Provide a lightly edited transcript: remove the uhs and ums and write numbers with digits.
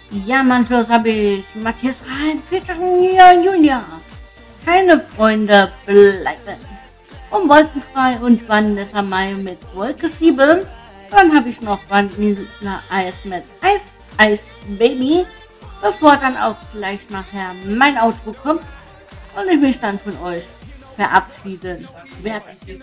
Ja, Mann, habe ich. Matthias Reim, Peter Julia. Keine Freunde bleiben. Und wolkenfrei und Vanessa Mai mit Wolke 7. Dann habe ich noch Vanilla Eis mit Eis Baby. Bevor dann auch gleich nachher mein Outro kommt und ich mich dann von euch verabschieden werde.